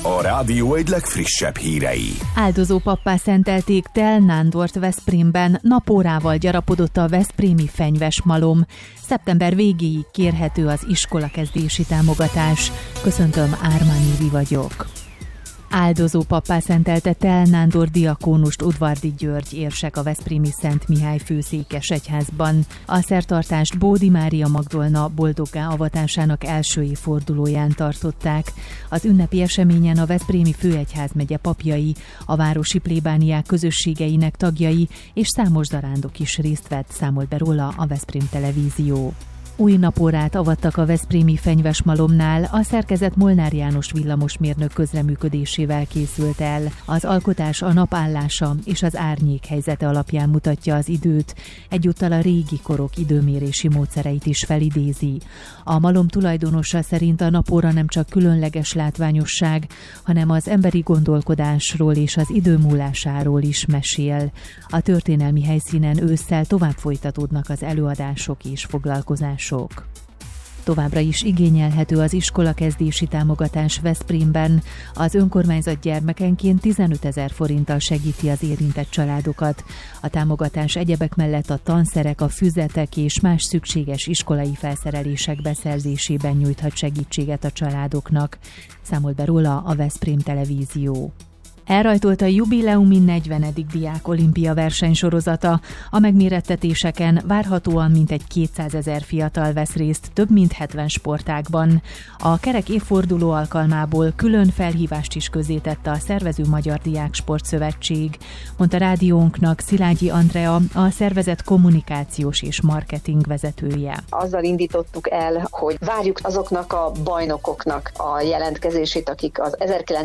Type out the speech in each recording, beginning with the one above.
A rádió egy legfrissebb hírei. Áldozópappá szentelték Tel Nándort Veszprémben, napórával gyarapodott a veszprémi fenyves malom. Szeptember végéig kérhető az iskolakezdési támogatás. Köszöntöm, Ármán Évi vagyok. Áldozópappá szentelte Tel Nándor diakónust Udvardi György érsek a veszprémi Szent Mihály főszékes egyházban. A szertartást Bódi Mária Magdolna boldoggá avatásának első évfordulóján tartották. Az ünnepi eseményen a veszprémi főegyházmegye papjai, a városi plébániák közösségeinek tagjai és számos zarándok is részt vett, számolt be róla a Veszprém Televízió. Új napórát avattak a veszprémi fenyvesmalomnál, a szerkezet Molnár János villamosmérnök közreműködésével készült el. Az alkotás a napállása és az árnyék helyzete alapján mutatja az időt, egyúttal a régi korok időmérési módszereit is felidézi. A malom tulajdonosa szerint a napóra nem csak különleges látványosság, hanem az emberi gondolkodásról és az idő múlásáról is mesél. A történelmi helyszínen ősszel tovább folytatódnak az előadások és foglalkozások. Továbbra is igényelhető az iskolakezdési támogatás Veszprémben. Az önkormányzat gyermekenként 15 000 forinttal segíti az érintett családokat. A támogatás egyebek mellett a tanszerek, a füzetek és más szükséges iskolai felszerelések beszerzésében nyújthat segítséget a családoknak, számolt be róla a Veszprém Televízió. Elrajtolt a jubileumi 40. diák olimpia versenysorozata. A megmérettetéseken várhatóan mintegy 200 000 fiatal vesz részt több mint 70 sportágban. A kerek évforduló alkalmából külön felhívást is közzétette a szervező Magyar Diák Sportszövetség, mondta rádiónknak Szilágyi Andrea, a szervezet kommunikációs és marketing vezetője. Azzal indítottuk el, hogy várjuk azoknak a bajnokoknak a jelentkezését, akik az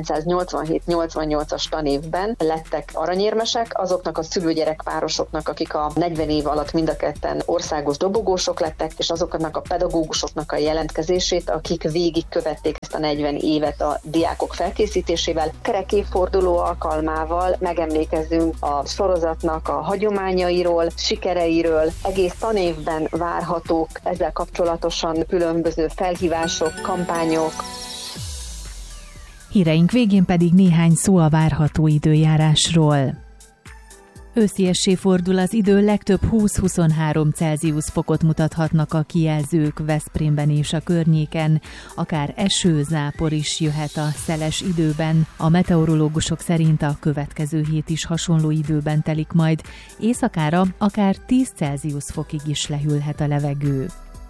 1987-88 tanévben lettek aranyérmesek, azoknak a szülőgyerek párosoknak, akik a 40 év alatt mind a ketten országos dobogósok lettek, és azoknak a pedagógusoknak a jelentkezését, akik végigkövették ezt a 40 évet a diákok felkészítésével. Kerek évforduló alkalmával megemlékezünk a sorozatnak a hagyományairól, sikereiről. Egész tanévben várhatók ezzel kapcsolatosan különböző felhívások, kampányok. Híreink végén pedig néhány szó a várható időjárásról. Ősziessé fordul az idő, legtöbb 20-23 Celsius fokot mutathatnak a kijelzők Veszprémben és a környéken, akár eső, zápor is jöhet a szeles időben. A meteorológusok szerint a következő hét is hasonló időben telik majd, éjszakára akár 10 Celsius fokig is lehűlhet a levegő.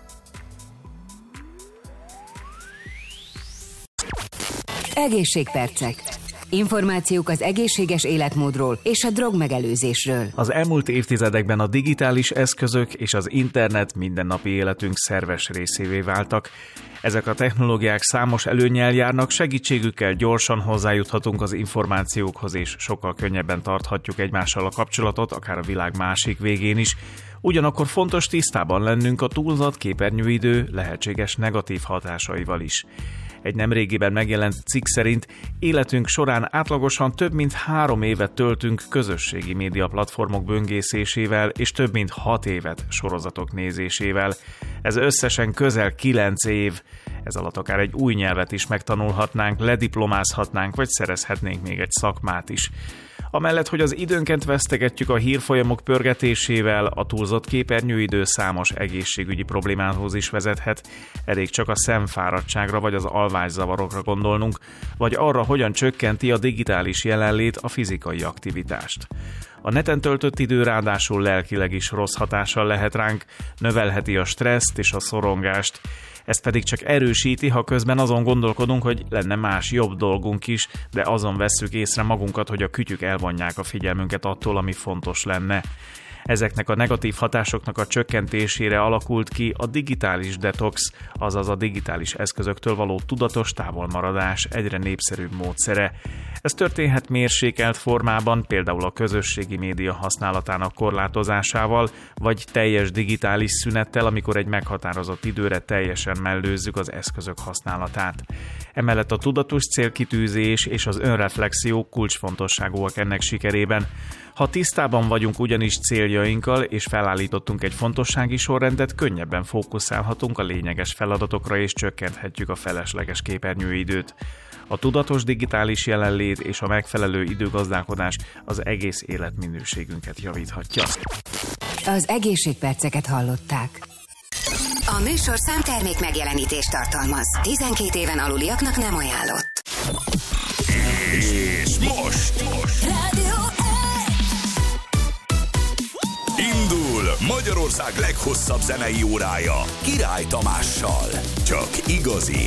Egészségpercek. Információk az egészséges életmódról és a drogmegelőzésről. Az elmúlt évtizedekben a digitális eszközök és az internet mindennapi életünk szerves részévé váltak. Ezek a technológiák számos előnnyel járnak, segítségükkel gyorsan hozzájuthatunk az információkhoz, és sokkal könnyebben tarthatjuk egymással a kapcsolatot, akár a világ másik végén is. Ugyanakkor fontos tisztában lennünk a túlzott képernyőidő lehetséges negatív hatásaival is. Egy nemrégiben megjelent cikk szerint életünk során átlagosan több mint 3 évet töltünk közösségi média platformok böngészésével, és több mint 6 évet sorozatok nézésével. Ez összesen közel 9 év. Ez alatt akár egy új nyelvet is megtanulhatnánk, lediplomázhatnánk, vagy szerezhetnénk még egy szakmát is. Amellett, hogy az időnket vesztegetjük a hírfolyamok pörgetésével, a túlzott képernyőidő számos egészségügyi problémához is vezethet. Elég csak a szemfáradtságra vagy az alvászavarokra gondolnunk, vagy arra, hogyan csökkenti a digitális jelenlét a fizikai aktivitást. A neten töltött idő ráadásul lelkileg is rossz hatással lehet ránk, növelheti a stresszt és a szorongást. Ez pedig csak erősíti, ha közben azon gondolkodunk, hogy lenne más jobb dolgunk is, de azon vesszük észre magunkat, hogy a kütyük elvonják a figyelmünket attól, ami fontos lenne. Ezeknek a negatív hatásoknak a csökkentésére alakult ki a digitális detox, azaz a digitális eszközöktől való tudatos távolmaradás egyre népszerűbb módszere. Ez történhet mérsékelt formában, például a közösségi média használatának korlátozásával, vagy teljes digitális szünettel, amikor egy meghatározott időre teljesen mellőzzük az eszközök használatát. Emellett a tudatos célkitűzés és az önreflexió kulcsfontosságúak ennek sikerében. Ha tisztában vagyunk ugyanis céljainkkal, és felállítottunk egy fontossági sorrendet, könnyebben fókuszálhatunk a lényeges feladatokra, és csökkenthetjük a felesleges képernyőidőt. A tudatos digitális jelenlét és a megfelelő időgazdálkodás az egész életminőségünket javíthatja. Az egészségperceket hallották. A műsorszám termék megjelenítést tartalmaz. 12 éven aluliaknak nem ajánlott. És most Rádió indul Magyarország leghosszabb zenei órája Király Tamással. Csak igazi